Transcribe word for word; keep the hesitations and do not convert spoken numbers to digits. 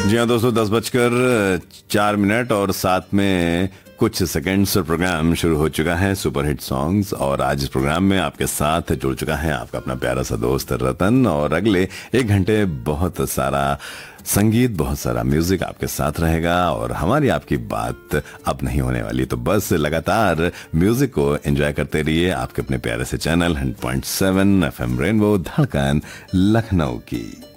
जी हाँ दोस्तों, दस बजकर चार मिनट और साथ में कुछ सेकंड्स और प्रोग्राम शुरू हो चुका है सुपर हिट सॉन्ग्स। और आज इस प्रोग्राम में आपके साथ जुड़ चुका है आपका अपना प्यारा सा दोस्त रतन। और अगले एक घंटे बहुत सारा संगीत, बहुत सारा म्यूजिक आपके साथ रहेगा और हमारी आपकी बात अब नहीं होने वाली। तो बस लगातार म्यूजिक को एंजॉय करते रहिए आपके अपने प्यारे से channel hundred point seven F M rainbow धड़कन लखनऊ की।